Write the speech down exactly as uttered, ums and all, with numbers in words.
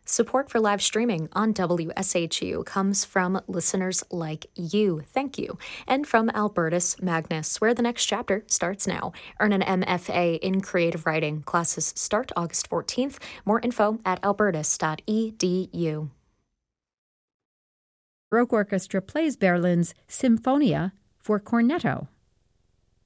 Support for live streaming on W S H U comes from listeners like you. Thank you. And from Albertus Magnus, where the next chapter starts now. Earn an M F A in creative writing. Classes start August fourteenth. More info at albertus dot e d u. Baroque Orchestra plays Berlin's Sinfonia for cornetto.